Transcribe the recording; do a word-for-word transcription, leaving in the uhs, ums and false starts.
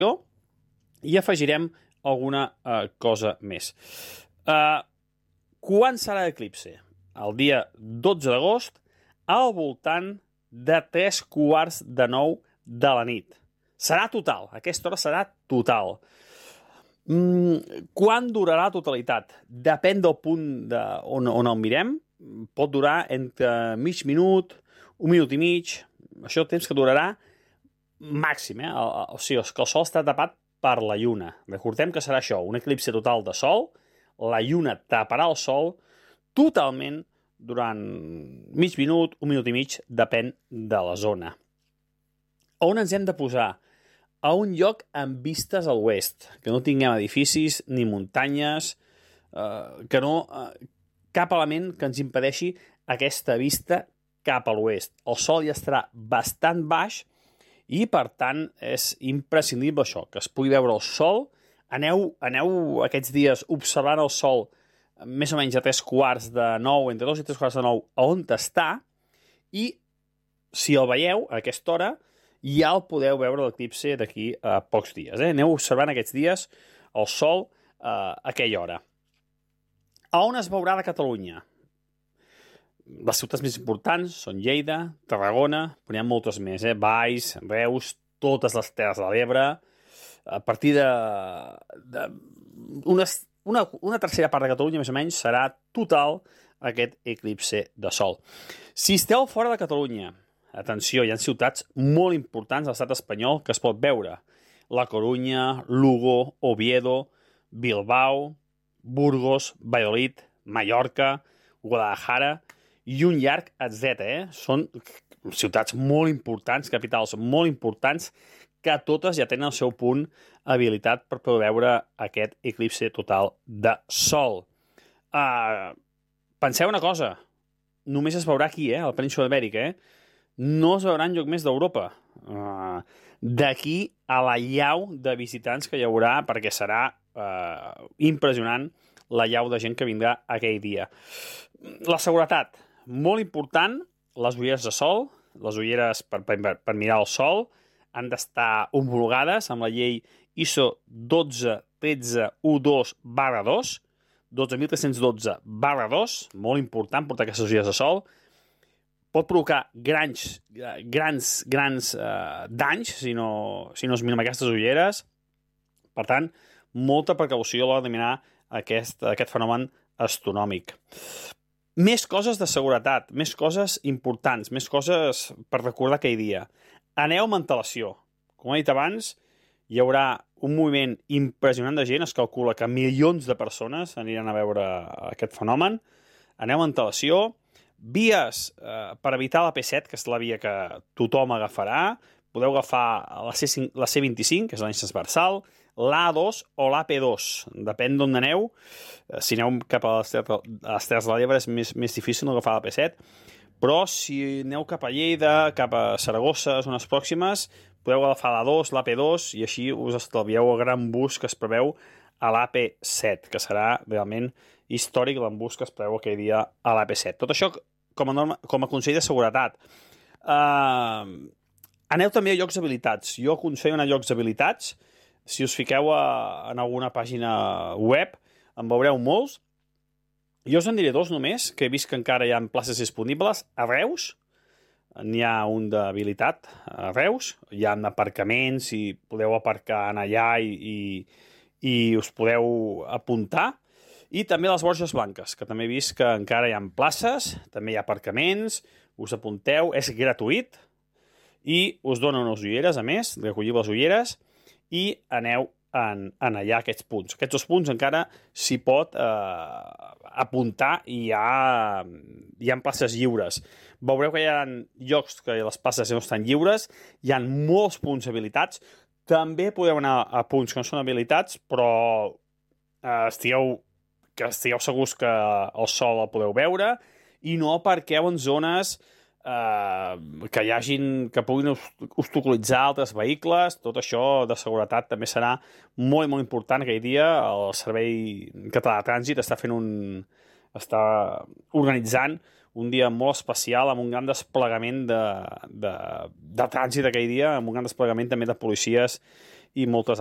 i afegirem alguna uh, cosa més. Uh, quan serà l'eclipse? El dia dotze d'agost, al voltant de tres quarts de nou de la nit. Serà total, aquesta hora serà total. Mm, quan durarà la totalitat? Depèn del punt de, on, on el mirem. Pot durar entre mig minut, un minut i mig. Això temps que durarà màxim, eh? O, o sigui, que el sol està tapat per la lluna. Recordem que serà això, un eclipse total de sol. La lluna taparà el sol totalment durant mig minut, un minut i mig, depèn de la zona. On ens hem de posar? A un lloc amb vistes a l'oest, que no tinguem edificis ni muntanyes, eh, que no... Eh, cap element que ens impedeixi aquesta vista cap a l'oest. El sol ja estarà bastant baix i, per tant, és imprescindible això, que es pugui veure el sol. Aneu, aneu aquests dies observant el sol més o menys a tres quarts de nou, entre dos i tres quarts de nou, a on està, i si el veieu a aquesta hora, ja el podeu veure l'eclipse d'aquí a pocs dies. Eh? Aneu observant aquests dies el sol eh, a aquella hora. A on es veurà de Catalunya? Les ciutats més importants són Lleida, Tarragona, però n'hi ha moltes més, eh? Valls, Reus, totes les Terres de l'Ebre. A partir de, de unes, una, una tercera part de Catalunya, més o menys, serà total aquest eclipse de sol. Si esteu fora de Catalunya, atenció, hi ha ciutats molt importants a l'estat espanyol que es pot veure. La Corunya, Lugo, Oviedo, Bilbao, Burgos, Valladolid, Mallorca, Guadalajara i un llarg etcètera. Eh? Són ciutats molt importants, capitals molt importants, que totes ja tenen el seu punt habilitat per poder veure aquest eclipse total de sol. Uh, penseu una cosa, només es veurà aquí, eh, a la península ibèrica, eh? No es veurà enlloc més d'Europa. Uh, D'aquí a la llau de visitants que hi haurà, perquè serà Uh, impressionant la llau de gent que vindrà aquell dia. La seguretat, molt important, les ulleres de sol, les ulleres per, per, per mirar el sol, han d'estar homologades amb la llei I S O dotze tretze dotze barra dos, dotze mil tres-cents dotze barra dos, molt important portar aquestes ulleres de sol. Pot provocar grans, grans, grans uh, danys si no, si no es mira amb aquestes ulleres. Per tant, molta precaució a l'hora de mirar aquest, aquest fenomen astronòmic. Més coses de seguretat, més coses importants, més coses per recordar aquell dia. Aneu amb antelació. Com he dit abans, hi haurà un moviment impressionant de gent, es calcula que milions de persones aniran a veure aquest fenomen. Aneu amb antelació. Vies eh, per evitar la P set, que és la via que tothom agafarà. Podeu agafar la C cinc, la C vint-i-cinc, que és l'any transversal, l'A dos o l'A P dos, depèn d'on aneu. Si aneu cap a les Terres de l'Ebre és més, més difícil no agafar la P set, però si aneu cap a Lleida, cap a Saragossa, zones pròximes, podeu agafar l'A dos, l'A P dos, i així us estalvieu el gran bus que es preveu a l'A P set, que serà realment històric l'embús que es preveu aquell dia a l'A P set. Tot això com a, norma, com a consell de seguretat. Uh, aneu també a llocs habilitats. Jo aconsello anar a llocs habilitats. Si us fiqueu a, en alguna pàgina web, en veureu molts. Jo us en diré dos només, que he vist que encara hi ha places disponibles. A Reus, n'hi ha un d'habilitat a Reus. Hi ha aparcaments i podeu aparcar en allà i, i, i us podeu apuntar. I també les Borges Blanques, que també he vist que encara hi ha places, també hi ha aparcaments, us apunteu, és gratuït i us donen unes ulleres, a més, recolliu les ulleres, i aneu en, en allà aquests punts. Aquests dos punts encara s'hi pot eh, apuntar i hi ha, hi ha places lliures. Veureu que hi ha llocs que les places no estan lliures, hi ha molts punts habilitats. També podeu anar a punts que no són habilitats, però eh, estigueu, que estigueu segurs que el sol el podeu veure i no aparqueu en zones Uh, que hi hagin, que puguin obstaculitzar altres vehicles. Tot això de seguretat també serà molt, molt important aquell dia. El Servei Català de Trànsit està fent un... està organitzant un dia molt especial amb un gran desplegament de, de, de trànsit aquell dia, amb un gran desplegament també de policies i moltes